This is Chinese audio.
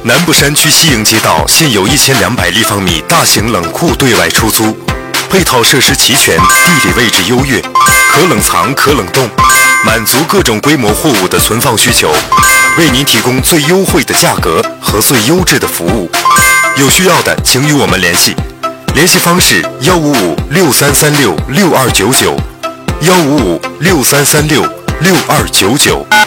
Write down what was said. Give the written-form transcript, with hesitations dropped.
南部山区西营街道现有1200立方米大型冷库对外出租，配套设施齐全，地理位置优越，可冷藏可冷冻，满足各种规模货物的存放需求，为您提供最优惠的价格和最优质的服务。有需要的请与我们联系，联系方式155-6336-6299，155-6336-6299。